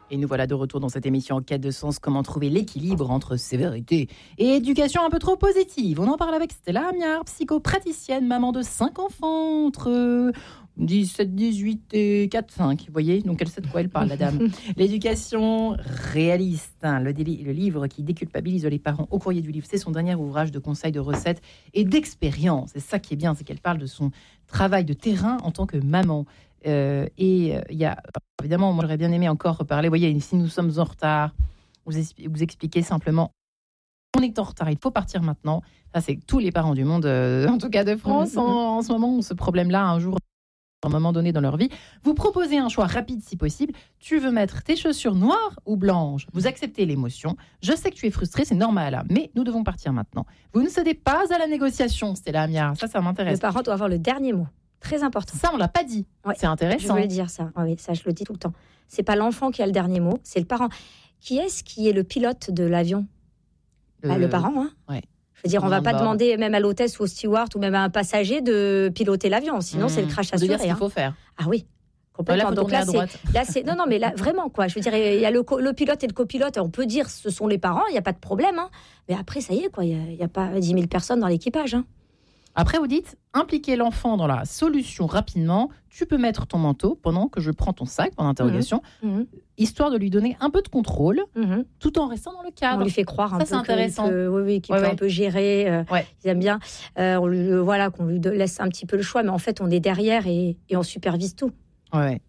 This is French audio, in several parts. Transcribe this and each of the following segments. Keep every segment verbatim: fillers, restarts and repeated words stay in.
Et nous voilà de retour dans cette émission en quête de sens, comment trouver l'équilibre entre sévérité et éducation un peu trop positive. On en parle avec Stella Amiard, psychopraticienne, maman de cinq enfants, entre dix-sept, dix-huit et quatre, cinq. Vous voyez, donc elle sait de quoi elle parle, la dame. L'éducation réaliste, hein, le, déli- le livre qui déculpabilise les parents au courrier du livre, c'est son dernier ouvrage de conseils, de recettes et d'expérience. C'est ça qui est bien, c'est qu'elle parle de son travail de terrain en tant que maman. Euh, et il euh, y a, évidemment, moi j'aurais bien aimé encore reparler. Vous voyez, si nous sommes en retard, vous, expli- vous expliquez simplement, on est en retard, il faut partir maintenant. Ça, c'est tous les parents du monde, euh, en tout cas de France, en, en ce moment, ont ce problème-là un jour, à un moment donné dans leur vie. Vous proposez un choix rapide si possible. Tu veux mettre tes chaussures noires ou blanches. Vous acceptez l'émotion. Je sais que tu es frustré, c'est normal, mais nous devons partir maintenant. Vous ne cédez pas à la négociation, Stella Amiard. Ça, ça m'intéresse. Le parent doit avoir le dernier mot. Très important. Ça, on l'a pas dit. Ouais, c'est intéressant. Je veux le dire, ça. Oui, ça, je le dis tout le temps. C'est pas l'enfant qui a le dernier mot, c'est le parent. Qui est-ce qui est le pilote de l'avion ? euh... bah, Le parent, hein. Ouais. Je veux dire, on ne va pas demander même à l'hôtesse ou au steward ou même à un passager de piloter l'avion. Sinon, mmh. c'est le crash assuré. De dire ce qu'il faut faire. Ah oui. Complètement. Là, donc là, c'est, là, c'est non, non, mais là, vraiment quoi. Je veux dire, il y a le, co- le pilote et le copilote. On peut dire, ce sont les parents. Il y a pas de problème. Hein. Mais après, ça y est quoi. Il y, y a pas dix mille personnes dans l'équipage. Hein. Après, vous dites, impliquer l'enfant dans la solution rapidement. Tu peux mettre ton manteau pendant que je prends ton sac, en interrogation, mmh. histoire de lui donner un peu de contrôle, mmh. tout en restant dans le cadre. On lui fait croire un ça, peu c'est intéressant. qu'il peut, oui, oui, qu'il ouais, peut ouais. un peu gérer. Euh, ouais. Ils aiment bien. Euh, on lui, voilà, qu'on lui laisse un petit peu le choix, mais en fait, on est derrière et, et on supervise tout. Ouais.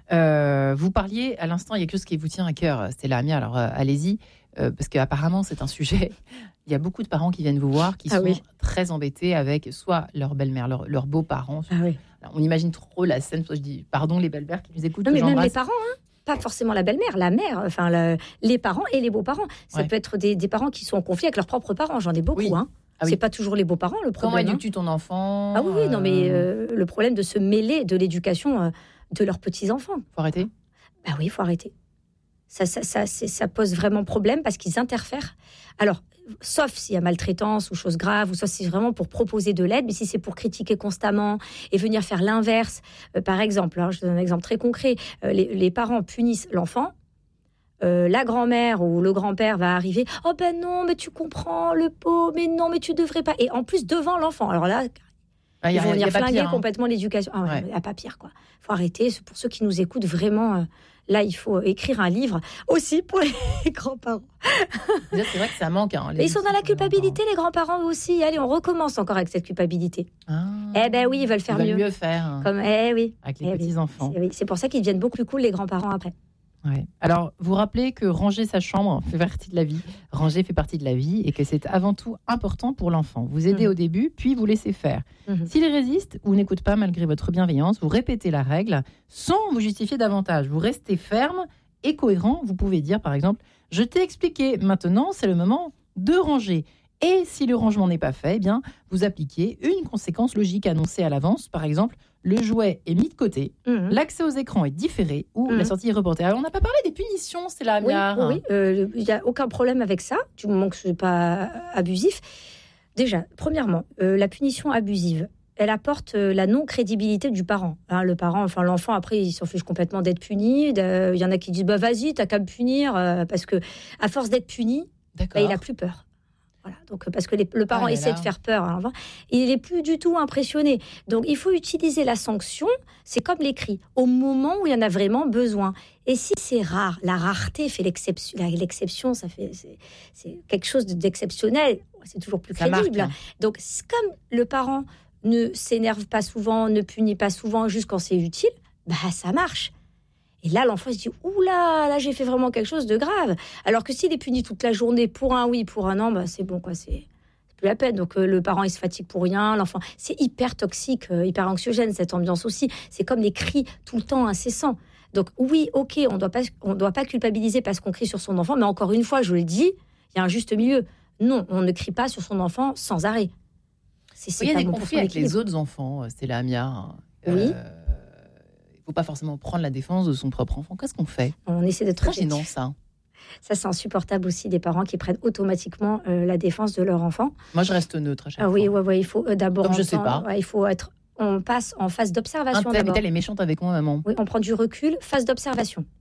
Euh, vous parliez à l'instant, il y a quelque chose qui vous tient à cœur, Stella Amiard. Alors, euh, allez-y, euh, parce qu'apparemment, c'est un sujet. Il y a beaucoup de parents qui viennent vous voir, qui ah sont oui. très embêtés avec soit leur belle-mère, leurs leur beaux-parents. Ah oui. Alors, on imagine trop la scène. Je dis, pardon, les belles-mères qui nous écoutent. Non, mais j'embrasse. même les parents, hein. Pas forcément la belle-mère, la mère, enfin le, les parents et les beaux-parents. Ça ouais. peut être des, des parents qui sont en conflit avec leurs propres parents. J'en ai beaucoup. Oui. Hein. Ah oui. C'est pas toujours les beaux-parents le problème. Comment éduques-tu ton enfant ? Ah oui, oui, non, mais euh, le problème de se mêler de l'éducation euh, de leurs petits-enfants. Faut arrêter ? Bah oui, il faut arrêter. Ça, ça, ça, c'est, ça pose vraiment problème parce qu'ils interfèrent. Alors, sauf s'il y a maltraitance ou choses graves, ou soit c'est vraiment pour proposer de l'aide, mais si c'est pour critiquer constamment et venir faire l'inverse, euh, par exemple, hein, je donne un exemple très concret, euh, les, les parents punissent l'enfant, euh, la grand-mère ou le grand-père va arriver, « Oh ben non, mais tu comprends, le pot, mais non, mais tu devrais pas... » Et en plus, devant l'enfant. Alors là... Ah, ils vont venir flinguer pire, hein. complètement l'éducation. Ah ouais, ouais. Il n'y a pas pire, quoi. Il faut arrêter. Pour ceux qui nous écoutent, vraiment, euh, là, il faut écrire un livre aussi pour les grands-parents. Déjà, c'est vrai que ça manque. Hein, ils sont dans la culpabilité, les grands-parents aussi. Allez, on recommence encore avec cette culpabilité. Ah, eh ben oui, ils veulent faire ils mieux. Veulent mieux faire. Hein. Comme, eh oui. Avec les eh petits-enfants. Oui. C'est, oui. c'est pour ça qu'ils deviennent beaucoup plus cool, les grands-parents, après. Ouais. Alors, vous rappelez que ranger sa chambre fait partie de la vie. Ranger fait partie de la vie et que c'est avant tout important pour l'enfant. Vous aidez mmh. au début, puis vous laissez faire. Mmh. S'il résiste ou n'écoute pas malgré votre bienveillance, vous répétez la règle sans vous justifier davantage. Vous restez ferme et cohérent. Vous pouvez dire, par exemple, « Je t'ai expliqué, maintenant c'est le moment de ranger ». Et si le rangement n'est pas fait, eh bien, vous appliquez une conséquence logique annoncée à l'avance. Par exemple, le jouet est mis de côté, mmh. l'accès aux écrans est différé ou mmh. la sortie est reportée. Alors, on n'a pas parlé des punitions, c'est là, Amiard. Oui, oui, il euh, n'y a aucun problème avec ça, du moment que ce n'est pas abusif. Déjà, premièrement, euh, la punition abusive, elle apporte euh, la non-crédibilité du parent. Hein, le parent, enfin l'enfant, après, il s'en fiche complètement d'être puni. Il de, y en a qui disent, bah, vas-y, t'as qu'à me punir, euh, parce que à force d'être puni, bah, il n'a plus peur. Voilà, donc parce que les, le parent ah essaie de faire peur à l'enfant, il n'est plus du tout impressionné. Donc il faut utiliser la sanction, c'est comme les cris, au moment où il y en a vraiment besoin. Et si c'est rare, la rareté fait l'exception, l'exception ça fait, c'est, c'est quelque chose d'exceptionnel, c'est toujours plus crédible. Marque, hein. Donc comme le parent ne s'énerve pas souvent, ne punit pas souvent, juste quand c'est utile, bah ça marche. Et là, l'enfant se dit « Ouh là, là, j'ai fait vraiment quelque chose de grave ». Alors que s'il est puni toute la journée pour un oui, pour un non, bah, c'est bon, quoi, c'est, c'est plus la peine. Donc euh, le parent, il se fatigue pour rien. L'enfant, c'est hyper toxique, euh, hyper anxiogène, cette ambiance aussi. C'est comme les cris tout le temps incessants. Donc oui, ok, on doit pas, on doit pas culpabiliser parce qu'on crie sur son enfant, mais encore une fois, je le dis, il y a un juste milieu. Non, on ne crie pas sur son enfant sans arrêt. C'est, c'est il y a des conflits avec les autres enfants, Stella Amiard. Euh, oui. Il ne faut pas forcément prendre la défense de son propre enfant. Qu'est-ce qu'on fait ? On essaie d'être très gênant, ça. Ça, c'est insupportable aussi, des parents qui prennent automatiquement euh, la défense de leur enfant. Moi, je reste neutre à chaque ah, fois. Oui, ouais, ouais, il faut euh, d'abord... Comme je ne sais pas. Ouais, il faut être... On passe en phase d'observation Un tel, elle est méchante avec moi, maman. Oui, on prend du recul, phase d'observation.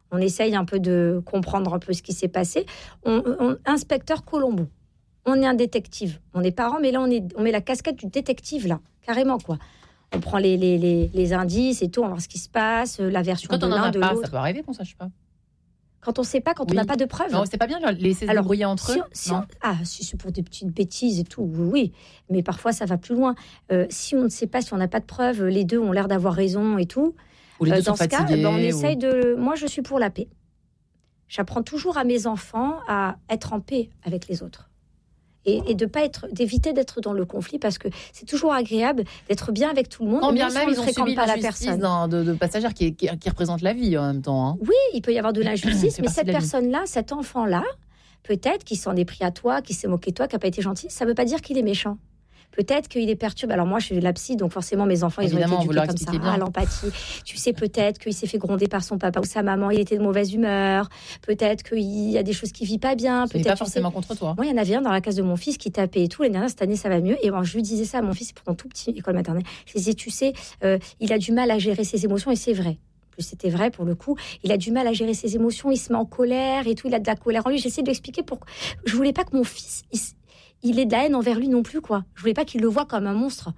On essaye un peu de comprendre un peu ce qui s'est passé. On, on, inspecteur Colombo. On est un détective. On est parents, mais là, on, est, on met la casquette du détective, là. Carrément, quoi. On prend les, les, les, les indices et tout, on va voir ce qui se passe, la version quand de on l'un, en a de pas, l'autre. Ça peut arriver qu'on sache pas. Quand on ne sait pas, quand oui. on n'a pas de preuves. Non, c'est pas bien de laisser se débrouiller entre si, eux. Si non. on, ah, si c'est pour des petites bêtises et tout, oui, oui. Mais parfois, ça va plus loin. Euh, si on ne sait pas, si on n'a pas de preuves, les deux ont l'air d'avoir raison et tout. Ou les deux euh, dans sont ce cas, fatigués, ben, on ou... essaye de... Moi, je suis pour la paix. J'apprends toujours à mes enfants à être en paix avec les autres. Et, et de pas être, d'éviter d'être dans le conflit, parce que c'est toujours agréable d'être bien avec tout le monde. Quand bien même, même, si ils on ont ne fréquente subi pas la l'injustice personne. d'un- de, de passagères qui, qui, qui représentent la vie en même temps. Hein. Oui, il peut y avoir de l'injustice, C'est mais partie cette de la vie. personne-là, cet enfant-là, peut-être qu'il s'en est pris à toi, qu'il s'est moqué de toi, qu'il n'a pas été gentil, ça ne veut pas dire qu'il est méchant. Peut-être qu'il est perturbé. Alors moi, je suis la psy, donc forcément, mes enfants, ils Évidemment, ont vous été leur éduqués comme ça, expliquez bien. à l'empathie. Tu sais, peut-être qu'il s'est fait gronder par son papa ou sa maman, il était de mauvaise humeur. Peut-être qu'il y a des choses qui ne vit pas bien. Ce n'est Peut-être, pas tu sais- forcément contre toi. Moi, il y en avait un dans la classe de mon fils qui tapait et tout. L'année dernière, cette année, ça va mieux. Et moi, je lui disais ça à mon fils, c'est pourtant tout petit, école maternelle. Je lui disais, tu sais, euh, il a du mal à gérer ses émotions, et c'est vrai. En plus, c'était vrai pour le coup. Il a du mal à gérer ses émotions, il se met en colère et tout. Il a de la colère en lui. J'essaie de lui expliquer pourquoi. Je voulais pas que mon fils, il, il ait de la haine envers lui non plus, quoi. Je voulais pas qu'il le voie comme un monstre.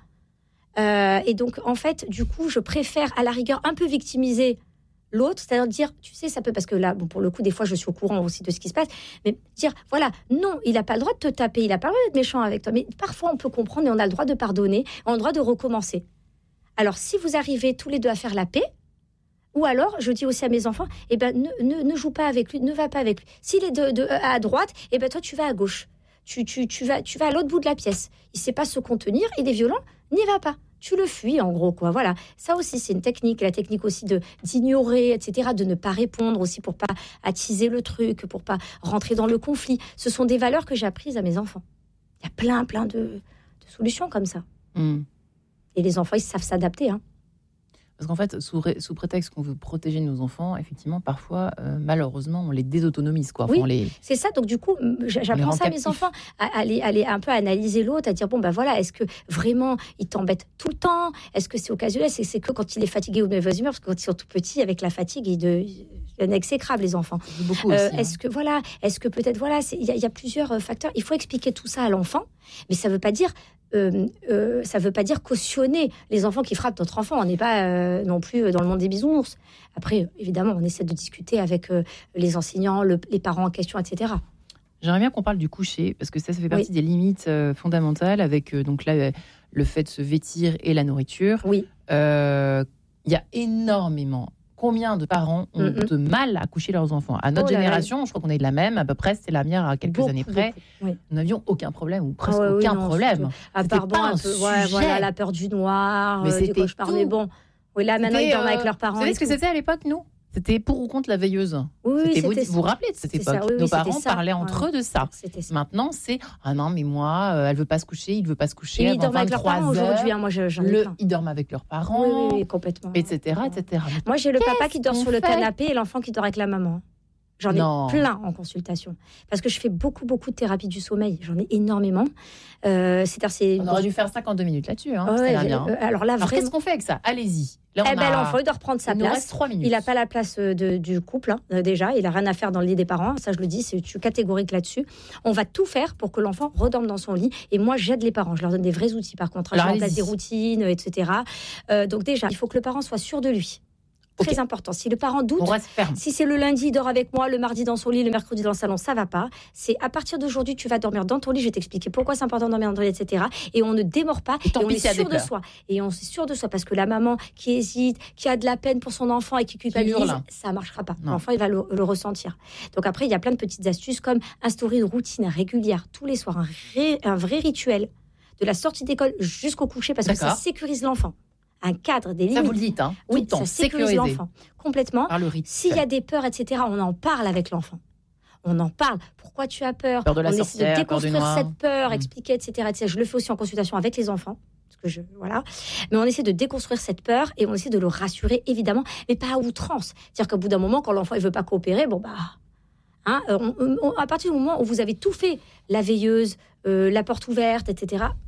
Euh, et donc, en fait, du coup, je préfère à la rigueur un peu victimiser l'autre, c'est-à-dire dire, tu sais, ça peut, parce que là, bon, pour le coup, des fois, je suis au courant aussi de ce qui se passe, mais dire, voilà, non, il n'a pas le droit de te taper, il n'a pas le droit d'être méchant avec toi, mais parfois, on peut comprendre et on a le droit de pardonner, on a le droit de recommencer. Alors, si vous arrivez tous les deux à faire la paix, ou alors, je dis aussi à mes enfants, eh ben, ne, ne, ne joue pas avec lui, ne va pas avec lui. S'il est de, de, à droite, eh ben, toi, tu vas à gauche. Tu, tu, tu, vas, tu vas à l'autre bout de la pièce. Il ne sait pas se contenir, il est violent, n'y va pas. Tu le fuis, en gros, quoi. Voilà. Ça aussi, c'est une technique. La technique aussi de, d'ignorer, et cetera, de ne pas répondre aussi pour pas attiser le truc, pour pas rentrer dans le conflit. Ce sont des valeurs que j'ai apprises à mes enfants. Il y a plein, plein de, de solutions comme ça. Mm. Et les enfants, ils savent s'adapter, hein. Parce qu'en fait, sous, ré- sous prétexte qu'on veut protéger nos enfants, effectivement, parfois, euh, malheureusement, on les désautonomise. Quoi. Enfin, Oui. on les... C'est ça, donc du coup, j- j'apprends rend ça à mes captifs. enfants, à à aller, aller un peu analyser l'autre, à dire, bon, ben voilà, est-ce que vraiment, il t'embête tout le temps? Est-ce que c'est occasionnel? C'est, c'est que quand il est fatigué ou de mauvaise humeur, parce que quand ils sont tout petits, avec la fatigue, ils deviennent exécrables, les enfants. C'est beaucoup Euh, aussi. est-ce que, voilà, est-ce que peut-être, voilà, c'est- il y, a- il y a plusieurs euh, facteurs. Il faut expliquer tout ça à l'enfant, mais ça ne veut pas dire... Euh, euh, ça ne veut pas dire cautionner les enfants qui frappent notre enfant. On n'est pas euh, non plus dans le monde des bisounours. Après, évidemment, on essaie de discuter avec euh, les enseignants, le- les parents en question, et cetera. J'aimerais bien qu'on parle du coucher, parce que ça, ça fait partie Oui. des limites euh, fondamentales, avec euh, donc là, euh, le fait de se vêtir et la nourriture. Oui. Euh, Il y a énormément. Combien de parents ont Mm-mm. de mal à coucher leurs enfants? À notre Oh là là. génération, je crois qu'on est de la même, à peu près, c'était la mienne à quelques Beaucoup, années près. beaucoup, oui. Nous n'avions aucun problème, ou presque Ah ouais, oui, aucun non, problème. surtout. À C'était part bon, pas un un peu, ouais, sujet. voilà, la peur du noir, Mais euh, des c'était cauchemars. Mais tout. bon, oui, là maintenant C'était, ils dorment euh, avec leurs parents. Vous savez et ce que tout. c'était à l'époque, nous? C'était pour ou contre la veilleuse. Oui, oui, C'était vous, c'était vous vous rappelez de cette c'était époque? ça, oui, oui, Nos c'était parents ça, parlaient entre ouais. eux de ça. C'était ça. Maintenant, c'est ah non, mais moi, euh, elle veut pas se coucher, il veut pas se coucher. Et ils avant dorment avec leurs parents vingt-trois heures. aujourd'hui. hein, Moi, je- j'en ai Le, plein. ils dorment avec leurs Oui, parents, oui, oui, complètement. et cetera, et cetera. Mais Moi, j'ai le papa qui dort qu'on sur le fait canapé et l'enfant qui dort avec la maman. J'en ai Non. plein en consultation. Parce que je fais beaucoup, beaucoup de thérapie du sommeil. J'en ai énormément. Euh, c'est-à-dire, c'est... On aurait dû faire cinquante-deux minutes là-dessus. Hein, Ouais, c'était j'ai- bien. euh, alors là, Alors, vraiment... qu'est-ce qu'on fait avec ça? Allez-y. Là, on Eh ben, a... l'enfant, il doit reprendre sa il nous place. reste trois minutes. Il n'a pas la place euh, de- du couple, hein, euh, déjà. Il n'a rien à faire dans le lit des parents. Ça, je le dis, c'est, je suis catégorique là-dessus. On va tout faire pour que l'enfant redorme dans son lit. Et moi, j'aide les parents. Je leur donne des vrais outils, par contre. hein. Je Alors, mets en place allez-y. des routines, euh, et cetera. Euh, donc déjà, il faut que le parent soit sûr de lui. Très Ok. important. Si le parent doute, On reste ferme. si c'est le lundi, il dort avec moi, le mardi dans son lit, le mercredi dans le salon, ça va pas. C'est à partir d'aujourd'hui, tu vas dormir dans ton lit. Je vais t'expliquer pourquoi c'est important de dormir dans ton lit, et cetera. Et on ne démord pas. Et tant Et on pis est s'il y a des sûr de pleurs. soi. Et on est sûr de soi parce que la maman qui hésite, qui a de la peine pour son enfant et qui culpabilise, hurle. ça marchera pas. Non. L'enfant, il va le, le ressentir. Donc après, il y a plein de petites astuces comme instaurer une routine régulière tous les soirs, un, ré- un vrai rituel de la sortie d'école jusqu'au coucher parce que ça D'accord. sécurise l'enfant. Un cadre, des Ça, limites. vous le dites, hein, tout Oui, le temps, ça sécurise sécurisé l'enfant complètement. par le rythme. S'il y a des peurs, et cetera, on en parle avec l'enfant. On en parle. Pourquoi tu as peur? Peur de la On essaie sorcière, de peur du déconstruire noir. cette peur, Mm. expliquer, et cetera, et cetera. Je le fais aussi en consultation avec les enfants. Parce que je, voilà. Mais on essaie de déconstruire cette peur et on essaie de le rassurer, évidemment, mais pas à outrance. C'est-à-dire qu'au bout d'un moment, quand l'enfant ne veut pas coopérer, bon, bah. Hein, on- on- à partir du moment où vous avez tout fait, la veilleuse, euh, la porte ouverte, et cetera,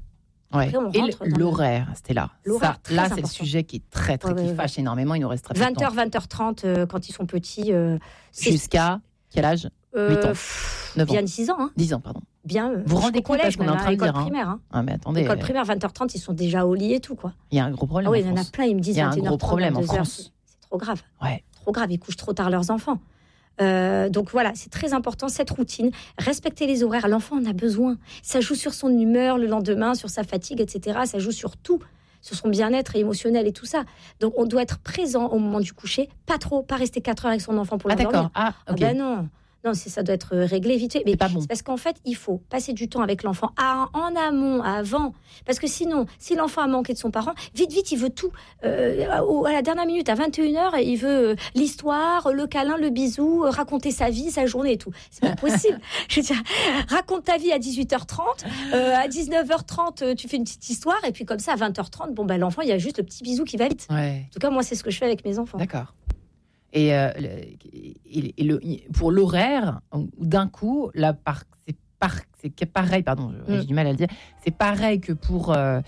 Ouais. Après, on Et rentre dans l'horaire, c'était là. L'horaire, Ça, très là, important. c'est le sujet qui est très, très, Ouais, qui ouais, fâche énormément. Il nous reste très peu de vingt heures, temps. vingt heures trente, euh, quand ils sont petits. euh, c'est- Jusqu'à quel âge euh, huit ans. pff, neuf ans. Bien dix ans. Hein. dix ans, pardon. Bien, euh, Vous vous rendez jusqu'au compte, parce collège, qu'on est même, en train hein, de école dire, hein. primaire. Hein. Ah, mais attendez, École euh, primaire, vingt heures trente, ils sont déjà au lit et tout, quoi. il y a un gros problème. Ah oui, en il y en a France. plein, ils me disent Il y a un vingt et une heures gros trente, problème en vingt-deux heures, France. C'est c'est trop grave. Ouais. Trop grave, ils couchent trop tard leurs enfants. Euh, donc voilà, c'est très important cette routine. Respecter les horaires, l'enfant en a besoin. Ça joue sur son humeur le lendemain, sur sa fatigue, et cetera. Ça joue sur tout, sur son bien-être émotionnel et tout ça. Donc on doit être présent au moment du coucher, pas trop, pas rester quatre heures avec son enfant pour Ah, l'endormir. d'accord. Ah, Ah ok. ben non, non, c'est- ça doit être réglé vite fait. Mais C'est pas bon. c'est parce qu'en fait, il faut passer du temps avec l'enfant à- en amont, avant. Parce que sinon, si l'enfant a manqué de son parent, vite, vite, il veut tout. Euh, au- à la dernière minute, à vingt et une heures, il veut euh, l'histoire, le câlin, le bisou, euh, raconter sa vie, sa journée et tout. C'est pas possible. Je veux dire, raconte ta vie à dix-huit heures trente, euh, à dix-neuf heures trente, euh, tu fais une petite histoire, et puis comme ça, à vingt heures trente, bon, bah, l'enfant, il y a juste le petit bisou qui va vite. Ouais. En tout cas, moi, c'est ce que je fais avec mes enfants. D'accord. Et, euh, le- et- et le- pour l'horaire, d'un coup, la par, c'est, par, c'est que pareil, pardon, j'ai Mm. du mal à le dire, c'est pareil que pour, euh,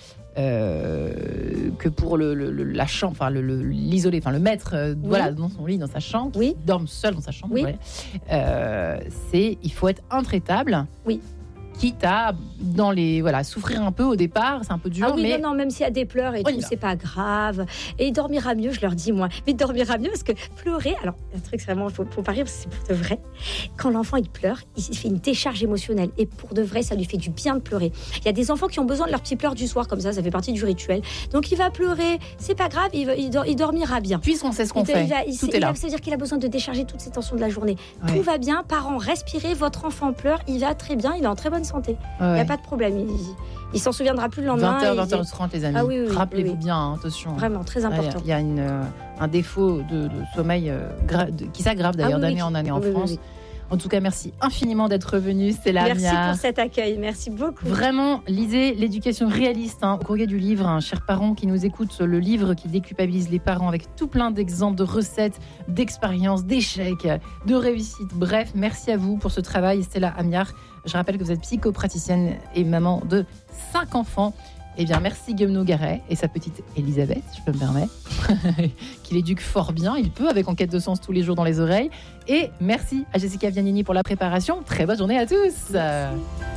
euh, que pour le, le- le- la chambre, enfin le, le- l'isolé, enfin le mettre euh, Oui. voilà, dans son lit, dans sa chambre, Oui. qui dorme seul dans sa chambre. Oui. Ouais. Euh, c'est, il faut être intraitable. Oui. Quitte à dans les voilà souffrir un peu au départ, c'est un peu dur, Ah oui, mais non, non, même s'il y a des pleurs et On y tout, va. c'est pas grave. Et il dormira mieux, je leur dis, moi. Mais il dormira mieux parce que pleurer, alors, un truc, c'est vraiment, faut, faut pas rire parce que c'est pour de vrai. Quand l'enfant, il pleure, il fait une décharge émotionnelle. Et pour de vrai, ça lui fait du bien de pleurer. Il y a des enfants qui ont besoin de leurs petits pleurs du soir, comme ça, ça fait partie du rituel. Donc, il va pleurer, c'est pas grave, il, va- il, dor- il dormira bien. puisqu'on sait ce qu'on Il- fait, il va- il- tout il est là. a- Ça veut dire qu'il a besoin de décharger toutes ses tensions de la journée. Ouais. Tout va bien, parents, respirez, votre enfant pleure, il va très bien, il est en très bonne santé. Il Ouais. n'y a pas de problème. Il, il s'en souviendra plus le lendemain. vingt heures, il- vingt heures trente, les amis. Ah oui, oui, oui, Rappelez-vous oui, oui. bien, hein, attention. Vraiment, très Ah, important. Il y a une, euh, un défaut de, de sommeil euh, gra- de- qui s'aggrave d'ailleurs Ah oui, d'année oui, en année en oui, oui, France. oui. En tout cas, merci infiniment d'être venu. C'est la Merci pour cet accueil, merci beaucoup. Vraiment, lisez l'éducation réaliste hein, au courrier du livre. Un chers parents qui nous écoutent, le livre qui déculpabilise les parents avec tout plein d'exemples, de recettes, d'expériences, d'échecs, de réussites. Bref, merci à vous pour ce travail. Stella Amiard, je rappelle que vous êtes psychopraticienne et maman de cinq enfants. Eh bien, merci Guillaume Nogaret et sa petite Elisabeth, je peux me permettre, qu'il éduque fort bien. Il peut, avec Enquête de sens tous les jours dans les oreilles. Et merci à Jessica Vianini pour la préparation. Très bonne journée à tous. Merci.